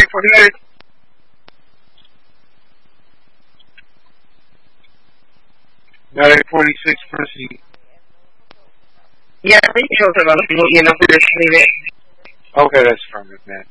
9:46. Proceed. Yeah, I think it shows about you know, who they're leaving. Okay, that's affirmative, man.